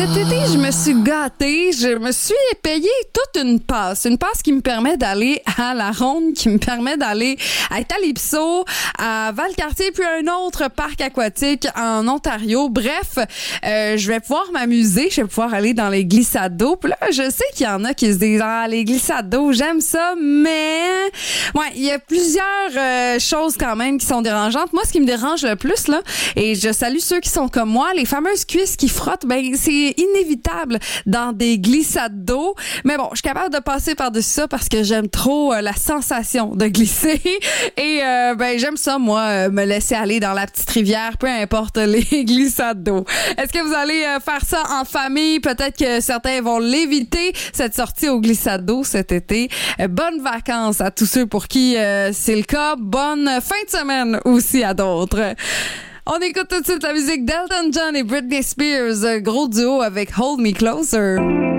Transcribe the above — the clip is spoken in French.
cet été, je me suis gâtée. Je me suis payé toute une passe. Une passe qui me permet d'aller à la Ronde, qui me permet d'aller à Calypso, à Valcartier, puis un autre parc aquatique en Ontario. Bref, je vais pouvoir m'amuser. Je vais pouvoir aller dans les glissades d'eau. Puis là, je sais qu'il y en a qui se disent « Ah, les glissades d'eau, j'aime ça, mais... » Ouais, il y a plusieurs choses quand même qui sont dérangeantes. Moi, ce qui me dérange le plus, là, et je salue ceux qui sont comme moi, les fameuses cuisses qui frottent, ben c'est inévitable dans des glissades d'eau. Mais bon, je suis capable de passer par-dessus ça parce que j'aime trop la sensation de glisser. Et ben j'aime ça, moi, me laisser aller dans la petite rivière, peu importe les glissades d'eau. Est-ce que vous allez faire ça en famille? Peut-être que certains vont l'éviter, cette sortie aux glissades d'eau cet été. Bonnes vacances à tous ceux pour qui c'est le cas. Bonne fin de semaine aussi à d'autres. On écoute tout de suite la musique d'Elton John et Britney Spears, gros duo avec Hold Me Closer.